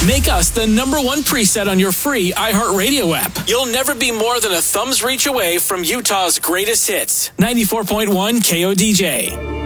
Make us the #1 preset on your free iHeartRadio app. You'll never be more than a thumb's reach away from Utah's greatest hits. 94.1 KODJ.